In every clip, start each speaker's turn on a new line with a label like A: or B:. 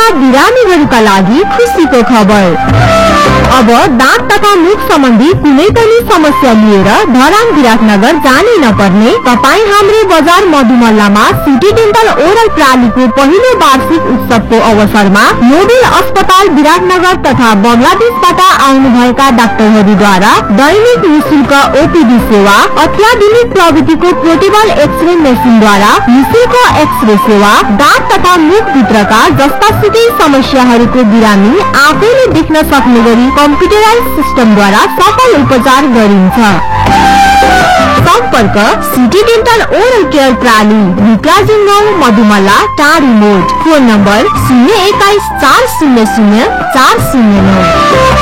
A: बिरामीहरूका लागि खुसीको खबर। अब दाँत तथा मुख सम्बन्धी कुनै पनि समस्या लिएर धरान विराटनगर जानै नपर्ने तपाई हाम्रो बजार मधुमल्लामा सिटी डेन्टल ओरल प्रालीको पहिलो वार्षिक उत्सवको अवसरमा मोडेल अस्पताल विराटनगर तथा बंगलादेशबाट आउनुभएका डाक्टरहरूद्वारा दैनिक निशुल्क ओपीडी सेवा, अत्याधुनिक प्रविधिको पोर्टेबल एक्सरे मेसिनद्वारा निशुल्क एक्सरे सेवा, दाँत तथा मुखभित्रका जस्तासुकै समस्याहरूको बिरामी आफैले देख्न सक्ने गरी कम्प्युटराइज सिस्टमद्वारा सफल उपचार गरिन्छ। सम्पर्क सिटी डेन्टल ओरल केयर प्राली, विक्राजिङ गाउँ, मधुमल्ला, टाढी मोड। Phone number 021 400 409।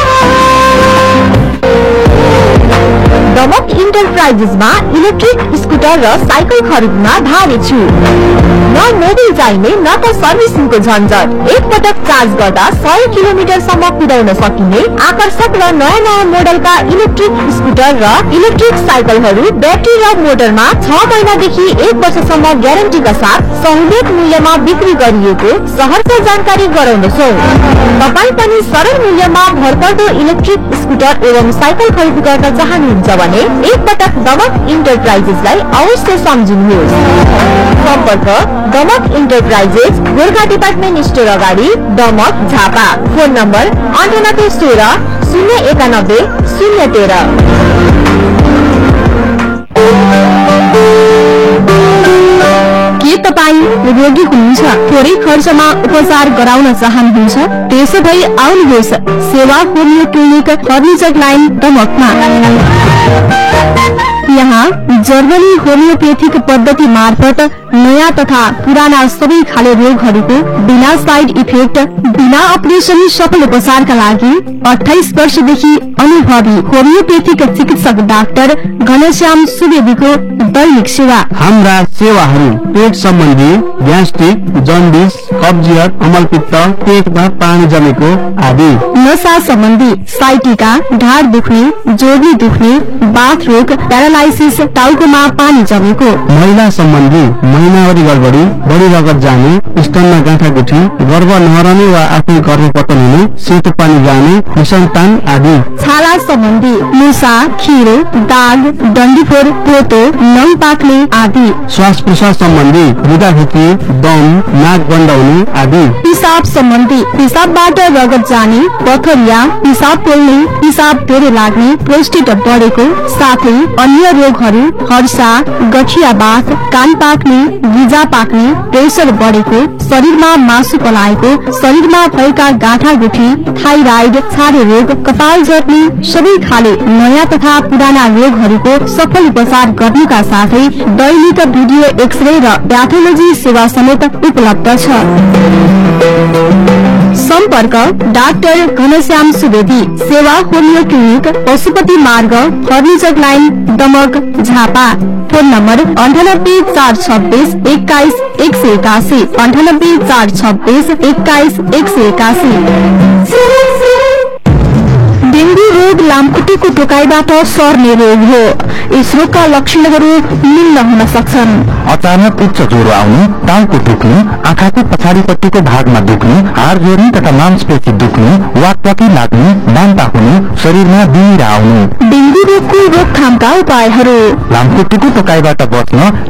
A: Damak इन्टरप्राइजेसमा electric scooter र साइकल खरिदमा भारी छुट। न मोबिल चाहिने न त सर्भिसिङको झन्झट। एक पटक चार्ज गर्दा 100 किलोमिटरसम्म कुदाउन सकिने आकर्षक र नयाँ मोडलका इलेक्ट्रिक स्कुटर र इलेक्ट्रिक साइकलहरू ब्याट्री र मोटरमा 6 महिनादेखि 1 वर्षसम्म ग्यारेन्टीका साथ सहुलियत मूल्यमा बिक्री गरिएको सहरका जानकारी गराउँदछौ। तपाई पनि सरल मूल्यमा भरपर्दो इलेक्ट्रिक स्कुटर एवं साइकल खरिद गर्न चाहनुहुन्छ भने एक पटक दमक इन्टरप्राइजेसलाई अवश्य सम्झिनुहोस्। सम्पर्क Damak enterprises, Gorkha department store अगाडि, दमक, झापा। Phone number 9816 091 013। के तपाईँ रोगी हुनुहुन्छ? थोरै खर्चमा उपचार गराउन चाहनुहुन्छ? त्यसो भए आउनुहोस् सेवा होमियो क्लिनिक फर्निचर लाइन दमकमा। यहाँ जर्मनी होमियोपेथिक पद्धति मार्फत नयाँ तथा पुराना सबै खाले रोगहरूको बिना साइड इफेक्ट, बिना अपरेसन सफल उपचारका लागि 28 वर्षदेखि अनुभवी होमियोपेथिक चिकित्सक डाक्टर घनश्याम सुवेदीको दैनिक सेवा। हाम्रा सेवाहरू पेट सम्बन्धी ग्यास्ट्रिक, जन्डिस, कब्जियत, अमलपित्त, पेटमा पानी जमेको आदि, नसा सम्बन्धी साइटिका, ढाड दुख्ने, जोर्नी दुख्ने, बाथ रोग, प्यारालाइसिस, टाउकोमा पानी जमेको, महिला सम्बन्धी महिनावारी गडबडी, बढी रगत जाने, स्तनमा गाँठागुठी, गर्भ नहराने वा आफै गर्भपतन हुने, सेतो पानी जाने, निसन्तान आदि, छाला सम्बन्धी मुसा, खिरो, दाग, डन्डीफोर, पोतो, नङ पाक्ने आदि, श्वास प्रश्वास सम्बन्धी रुगाखोकी, दम, नाक बन्द हुने आदि, पिसाब सम्बन्धी पिसाबबाट रगत जाने, पथरिया, पिसाब पोल्ने, पिसाब धेरै लाग्ने, प्रोस्टेट बढेको, साथै अन्य रोगहरू, हर्षा, गठिया बाथ, कान पाक्ने, गिजा पाक्ने, प्रेसर बढेको, शरीरमा मासु पलाएको, शरीरमा भएका गाँठागुठी, थाइराइड, छारे रोग, कपाल झर्ने, सबै खाले नयाँ तथा पुराना रोगहरूको सफल उपचार गर्नुका साथै दैनिक भिडियो एक्सरे र प्याथोलोजी सेवा समेत उपलब्ध छ। सम्पर्क डाक्टर घनश्याम सुवेदी, सेवा होमियो क्लिनिक, पशुपति मार्ग, furniture line Damak, Jhapa. Phone number 98 426 21 181, 98 426 21 181। Dengue रोग लामखुट्टेको टोकाइबाट सर्ने रोग हो। यस रोगका लक्षणहरू निम्न हुन सक्छन्:
B: अचानक उच्च ज्वरो आउनु, टाउको दुख्नु, आँखाको पछाडिपट्टिको भागमा दुख्नु, हाड जोड्नु तथा मांसपेशी दुख्नु, वाकवाकी लाग्नु, बान्ता हुनु, शरीरमा बिमिरा आउनु।
A: डेंगू रोगको रोकथामका उपायहरू:
B: लामखुट्टेको टोकाइबाट बच्न